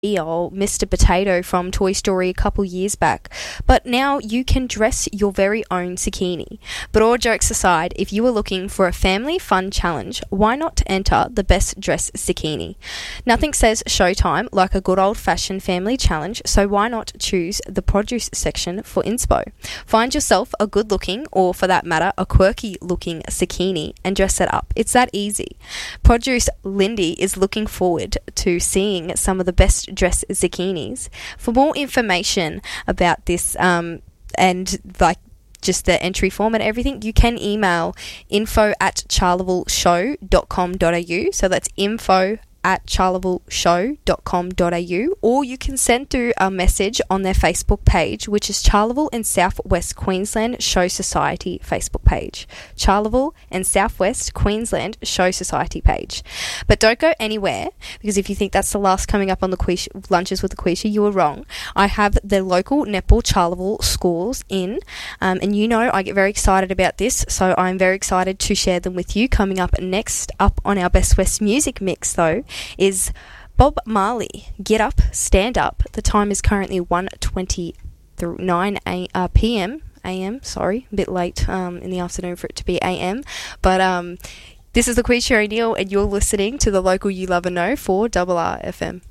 or Mr. Potato from Toy Story a couple years back, but now you can dress your very own zucchini. But all jokes aside, if you are looking for a family fun challenge, why not enter the Best Dressed Zucchini? Nothing says showtime like a good old-fashioned family challenge, so why not choose the produce section for inspo? Find yourself a good-looking, or for that matter, a quirky-looking zucchini and dress it up. It's that easy. Produce Lindy is looking forward to seeing some of the best dressed zucchinis. For more information about this and like just the entry form and everything, you can email info@charlevilleshow.com.au. So that's info@charlevilleshow.com.au, or you can send through a message on their Facebook page, which is Charleville and South West Queensland Show Society Facebook page. Charleville and South West Queensland Show Society page. But don't go anywhere, because if you think that's the last coming up on the Lunches with the Quisha, you are wrong. I have the local netball Charleville schools in, and you know I get very excited about this, so I'm very excited to share them with you. Coming up next up on our Best West music mix, though, is Bob Marley, Get Up, Stand Up. The time is currently 1:29 p.m. a.m. Sorry, a bit late in the afternoon for it to be a.m. But this is the Quisha O'Neill, and you're listening to the local You Love and Know for RRFM.